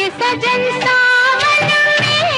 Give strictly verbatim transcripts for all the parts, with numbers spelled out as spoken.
के सजन सावन में।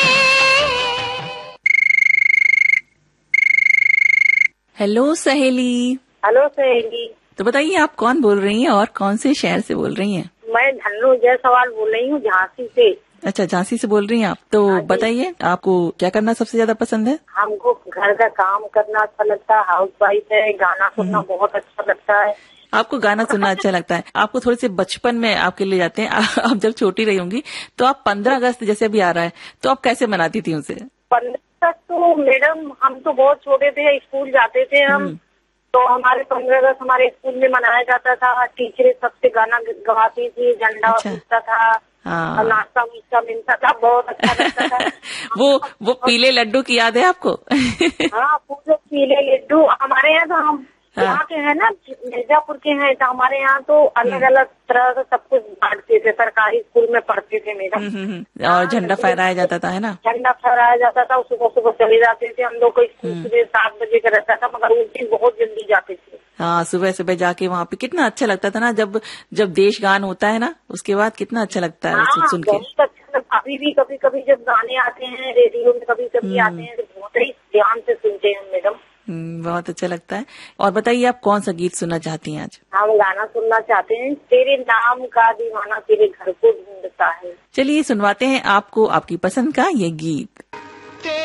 हेलो सहेली। हेलो सहेली। तो बताइए आप कौन बोल रही हैं और कौन से शहर से बोल रही हैं? मैं धन्नो जायसवाल बोल रही हूँ, झांसी से। अच्छा, झांसी से बोल रही हैं आप। तो बताइए आपको क्या करना सबसे ज्यादा पसंद है? हमको घर का काम करना अच्छा लगता है, हाउस वाइफ है, गाना सुनना बहुत अच्छा लगता है। आपको गाना सुनना अच्छा लगता है। आपको थोड़े से बचपन में आपके ले जाते हैं। आप जब छोटी रही होंगी तो आप पंद्रह अगस्त जैसे अभी आ रहा है तो आप कैसे मनाती थी उसे? पंद्रह अगस्त तो मैडम हम तो बहुत छोटे थे, स्कूल जाते थे हम, तो हमारे पंद्रह अगस्त हमारे स्कूल में मनाया जाता था। टीचरें सबसे गाना गवाती थी, झंडा उठता था, हाँ। नाश्ता वास्ता मिलता था, बहुत अच्छा लगता था। वो वो पीले लड्डू की याद है आपको? हाँ, पूरे पीले लड्डू हमारे यहाँ तो हम यहाँ के हैं ना, मिर्जापुर के हैं, तो हमारे यहाँ तो अलग अलग तरह से सब कुछ बांटते थे। सरकारी स्कूल में पढ़ते थे मैडम। और झंडा फहराया जाता था, है ना? झंडा फहराया जाता था। सुबह सुबह चले जाते थे हम लोग को स्कूल, सुबह सात बजे का रहता था, मगर उस दिन बहुत जल्दी जाते थे। हाँ, सुबह सुबह जाके वहाँ पे कितना अच्छा लगता था ना, जब जब देश गान होता है ना, उसके बाद कितना अच्छा लगता है सुन सुन के। बहुत अच्छा। अभी भी कभी कभी जब गाने आते हैं रेडियो में, कभी कभी आते हैं, तो बहुत ही ध्यान से सुनते हैं मैडम। बहुत अच्छा लगता है। और बताइए आप कौन सा गीत सुनना चाहती हैं आज? हम गाना सुनना चाहते हैं, तेरे नाम का दीवाना तेरे घर को ढूंढता है। चलिए सुनवाते हैं आपको आपकी पसंद का ये गीत।